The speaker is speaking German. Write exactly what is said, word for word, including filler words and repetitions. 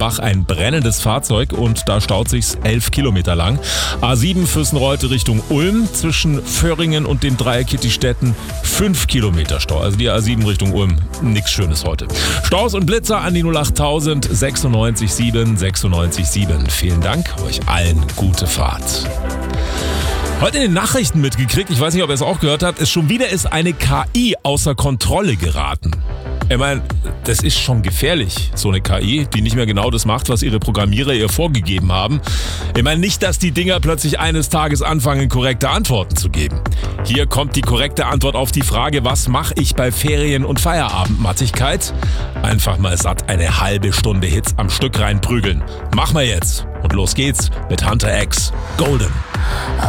Bach ein brennendes Fahrzeug und da staut sich's elf Kilometer lang. A sieben Füssen-Reutte Richtung Ulm, zwischen Föhringen und den Dreier-Kitti-Städten fünf Kilometer Stau. Also die A sieben Richtung Ulm, nichts Schönes heute. Staus und Blitzer an die null achttausend sechsundneunzig sieben sechsundneunzig sieben. Vielen Dank, euch allen gute Fahrt. Heute in den Nachrichten mitgekriegt, ich weiß nicht, ob ihr es auch gehört habt, ist schon wieder ist eine K I außer Kontrolle geraten. Ich meine, das ist schon gefährlich, so eine K I, die nicht mehr genau das macht, was ihre Programmierer ihr vorgegeben haben. Ich meine nicht, dass die Dinger plötzlich eines Tages anfangen, korrekte Antworten zu geben. Hier kommt die korrekte Antwort auf die Frage, was mache ich bei Ferien- und Feierabendmattigkeit? Einfach mal satt eine halbe Stunde Hits am Stück reinprügeln. Machen wir jetzt. Und los geht's mit Hunter X Golden.